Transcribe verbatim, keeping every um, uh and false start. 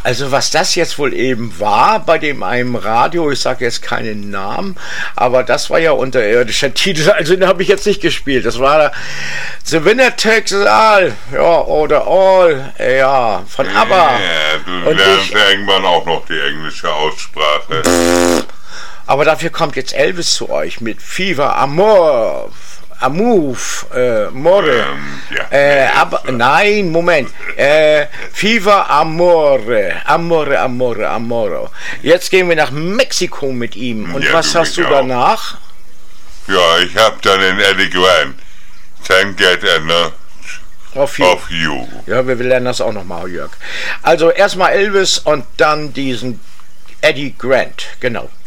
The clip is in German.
Also was das jetzt wohl eben war bei dem einem Radio, ich sage jetzt keinen Namen, aber das war ja unterirdischer Titel, also den habe ich jetzt nicht gespielt. Das war The Winner Takes It All, ja, oder All, ja, von ABBA. Ja, du und lernst ich, irgendwann auch noch die englische Aussprache. Aber dafür kommt jetzt Elvis zu euch mit Fever Amor. Amuf, äh, More, Ähm, ja, äh, nee, aber, so. nein, Moment, äh, Fever Amore, Amore, Amore, Amoro. Jetzt gehen wir nach Mexiko mit ihm. Und Ja, was du hast du mich auch. danach? Ja, ich hab dann den Eddie Grant. Can't get enough Of you. of you. Ja, wir lernen das auch nochmal, Jörg. Also erstmal Elvis und dann diesen Eddie Grant, genau.